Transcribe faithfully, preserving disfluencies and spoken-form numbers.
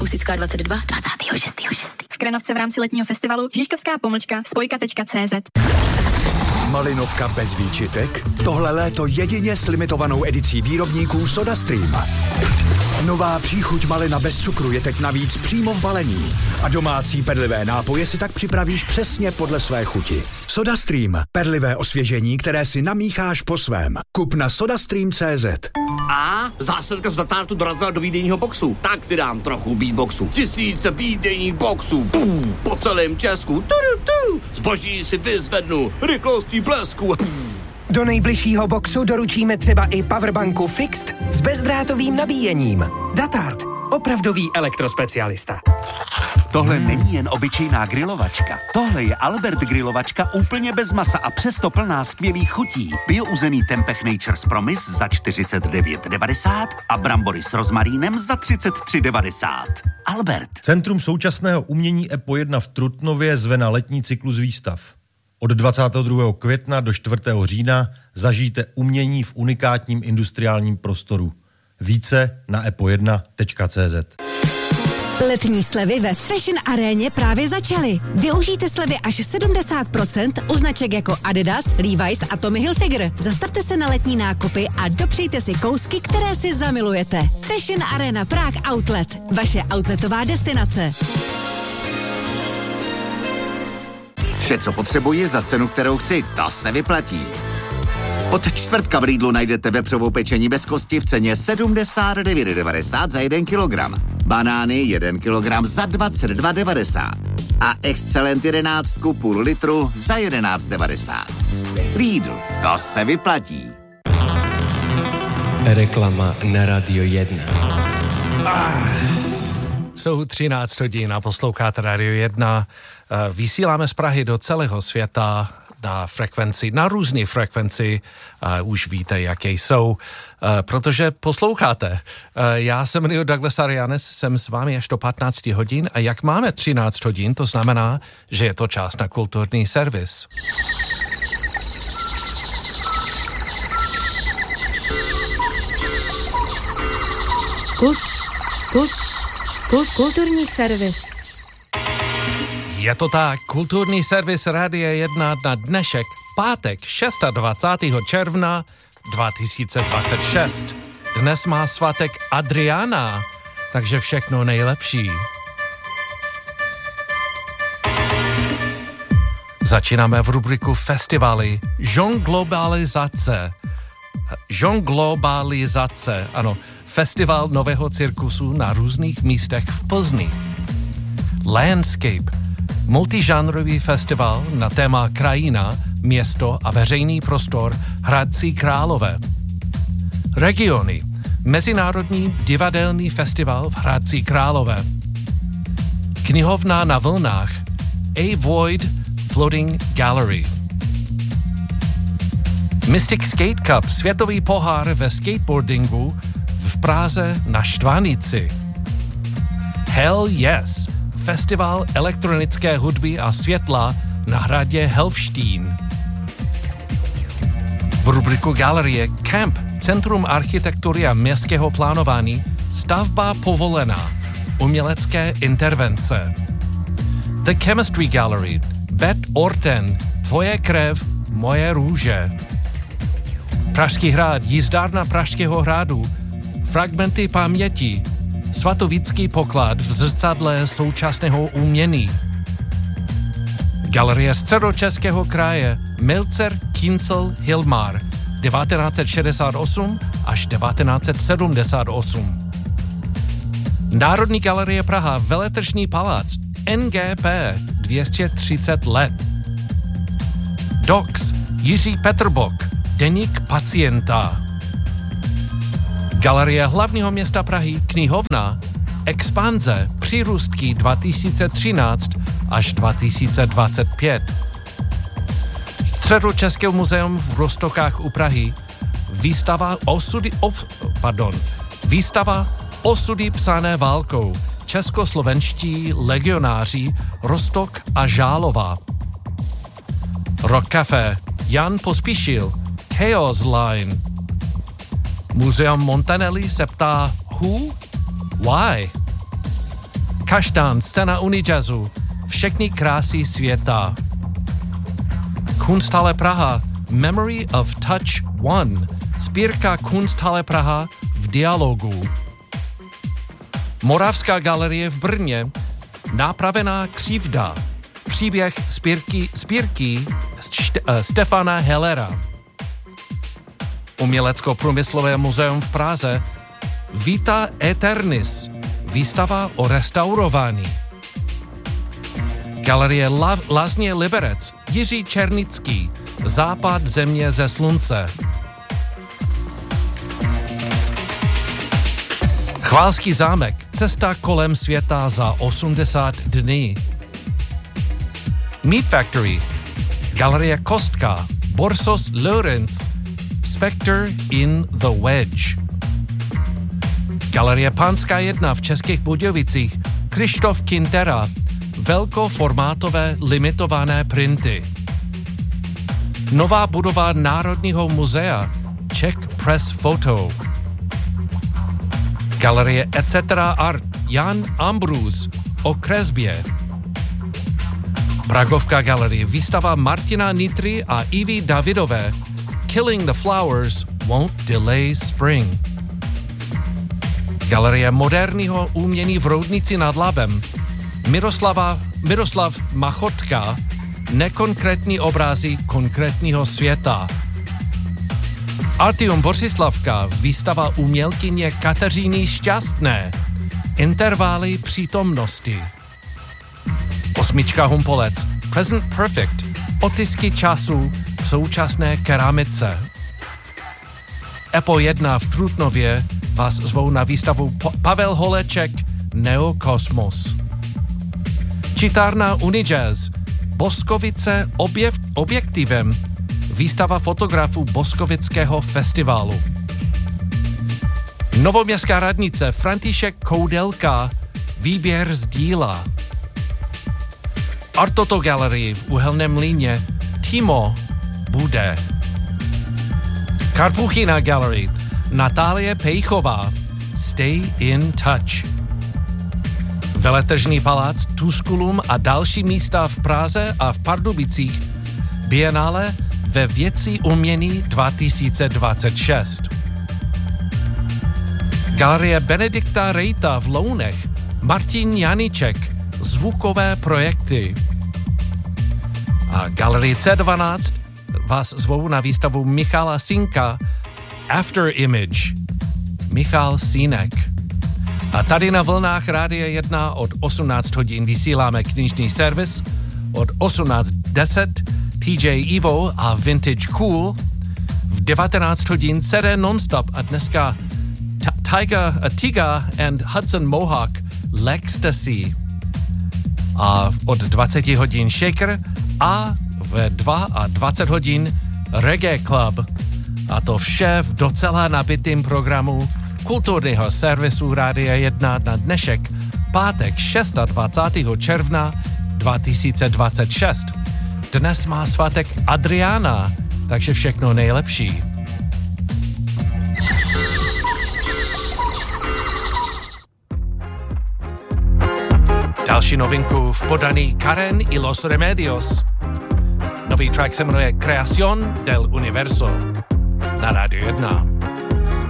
Husická dvacet dva, dvacátého šestého šestého V Kranovce v rámci letního festivalu Žižkovská pomlčka spojka tečka cé zet. Malinovka bez výčitek? Tohle léto jedině s limitovanou edicí výrobníků SodaStream. Nová příchuť malina bez cukru je teď navíc přímo v balení. A domácí perlivé nápoje si tak připravíš přesně podle své chuti. SodaStream. Perlivé osvěžení, které si namícháš po svém. Kup na sodastream tečka cé zet. A zásilka z Datartu dorazila do výdejního boxu. Tak si dám trochu beatboxu. Tisíce výdejních boxů. Pum, po celém Česku. Tudu, tu. Zboží si vyzvednu. Rychlostí blesku. Do nejbližšího boxu doručíme třeba i powerbanku Fixed s bezdrátovým nabíjením. Datart. Opravdový elektrospecialista. Tohle není jen obyčejná grilovačka. Tohle je Albert grilovačka úplně bez masa a přesto plná skvělých chutí. Biouzený Tempeh Nature's Promise za čtyřicet devět devadesát a brambory s rozmarínem za třicet tři devadesát. Albert. Centrum současného umění EPO jedna v Trutnově zve na letní cyklus výstav. Od dvacátého druhého května do čtvrtého října zažijte umění v unikátním industriálním prostoru. Více na epo jedna tečka cé zet. Letní slevy ve Fashion Aréně právě začaly. Využijte slevy až sedmdesát procent u značek jako Adidas, Levi's a Tommy Hilfiger. Zastavte se na letní nákupy a dopřejte si kousky, které si zamilujete. Fashion Arena Prague Outlet. Vaše outletová destinace. Vše, co potřebuji za cenu, kterou chci, to se vyplatí. Od čtvrtka v Lidlu najdete vepřovou pečení bez kosti v ceně sedmdesát devět devadesát za jeden kilogram. Banány jeden kilogram za dvacet dva devadesát. A Excellent jedenáctku půl litru za jedenáct devadesát. Lidl, to se vyplatí. Reklama na Radio jedna. Ah. Jsou třináct hodin a posloucháte Radio jedna. Vysíláme z Prahy do celého světa na frekvenci, na různé frekvenci, uh, už víte, jaké jsou, uh, protože posloucháte. Uh, já se jmenuji Douglas Arianes, jsem s vámi až do patnáct hodin a jak máme třináct hodin, to znamená, že je to čas na kulturní servis. Kult, kult, kult, kulturní servis. Je to tak, kulturní servis Rádia jedna na dnešek, pátek dvacátého šestého června dva tisíce dvacet šest. Dnes má svátek Adriana, takže všechno nejlepší. Začínáme v rubriku festivaly Žonglobalizace. Žonglobalizace, ano, festival nového cirkusu na různých místech v Plzni. Landscape, multižánrový festival na téma krajina, město a veřejný prostor Hradci Králové. Regiony, mezinárodní divadelní festival v Hradci Králové. Knihovna na vlnách, A Void Floating Gallery. Mystic Skate Cup, světový pohár ve skateboardingu v Praze na Štvanici. Hell Yes, festival elektronické hudby a světla na hradě Helfštín. V rubriku Galerie Camp, Centrum architektury a městského plánování, stavba povolená, umělecké intervence. The Chemistry Gallery, Bet Orten, Tvoje krev, moje růže. Pražský hrad, jízdárna Pražského hradu, fragmenty paměti, svatovický poklad v zrcadle současného umění. Galerie Středočeského kraje Milcer Kincel Hilmar devatenáct set šedesát osm až devatenáct set sedmdesát osm. Národní galerie Praha Veletržní palác N G P dvě stě třicet let. Docs Jiří Petrbok Deník pacienta. Galerie hlavního města Prahy Knihovna Expanze Přírůstky dva tisíce třináct až dva tisíce dvacet pět. Středočeské muzeum v Roztokách u Prahy výstava osudy, ob, pardon, výstava Osudy psané válkou českoslovenští legionáři Roztok a Žálova. Rock Café Jan Pospíšil Chaos Line. Muzeum Montanelli se ptá Who? Why? Kaštán, scéna Unijazzu, všechny krásy světa. Kunsthalle Praha, Memory of Touch One, sbírka Kunsthalle Praha v dialogu. Moravská galerie v Brně, Nápravená křivda, příběh sbírky, sbírky Šte, uh, Stefana Hellera. Umělecko-průmyslové muzeum v Praze, Vita Aeternis, výstava o restaurování. Galerie La- Lázně Liberec, Jiří Černický, Západ země ze slunce. Chválský zámek, cesta kolem světa za osmdesát dní. Meat Factory, Galerie Kostka, Borsos Lorenz, Spectre in the Wedge. Galerie Pánská jedna v Českých Budějovicích, Krištof Kintera, velkoformátové limitované printy. Nová budova Národního muzea, Czech Press Photo. Galerie et cetera Art, Jan Ambrus, o kresbě. Pragovka galerie, výstava Martina Nitry a Ivy Davidové, Killing the Flowers Won't Delay Spring. Galerie moderního umění v Roudnici nad Labem, Miroslava, Miroslav Machotka, nekonkrétní obrazy konkrétního světa. Artium Bořislavka, výstava umělkyně Kateřiny Šťastné, intervály přítomnosti. Osmička Humpolec, Present Perfect, otisky času v současné keramice. Epo jedna v Trutnově vás zvou na výstavu Pavel Holeček Neokosmos. Čitárna Unijazz, Boskovice objev, objektivem, výstava fotografů Boskovického festivalu. Novoměstská radnice František Koudelka, výběr z díla. Artoto Gallery v Uhelném Mlýně, Timo bude. Karpuchina Gallery, Natálie Pejchová, Stay in Touch. Veletržní palác Tusculum a další místa v Praze a v Pardubicích, Biennále ve věci umění dva tisíce dvacet šest. Galerie Benedikta Rejta v Lounech, Martin Janíček, zvukové projekty. A Galerie C dvanáct vás zvou na výstavu Michala Sinka After Image. Michal Sínek. A tady na vlnách Rádia jedna od osmnáct hodin vysíláme knižní servis, od osmnáct deset T J Evo a Vintage Cool, v devatenáct hodin C D Nonstop a dneska Tiger, Tiga and Hudson Mohawk L'Ecstasy. A od dvacet hodin Shaker a ve dvacet dva hodin Reggae Club. A to vše v docela nabitým programu kulturního servisu Rádia jedna na dnešek, pátek dvacátého šestého června dva tisíce dvacet šest. Dnes má svátek Adriana, takže všechno nejlepší. Další novinku v podaní Karen y Los Remedios. Nový track se jmenuje Creación del Universo na Rádio jedna.